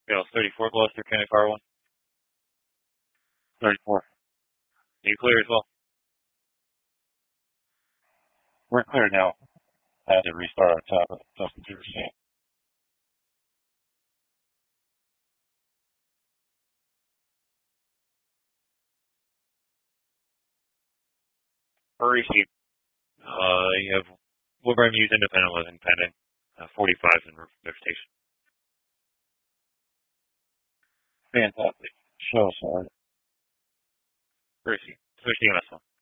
Yeah, 34 Gloucester, County Car 1. 34. You clear as well? We're clear now. I had to restart our top computer screen. Receipt. You have Wilbraham Hughes Independent Living pending. 45 in vegetation. Fantastic. Show us, all right. Receipt. Switch to EMS 1.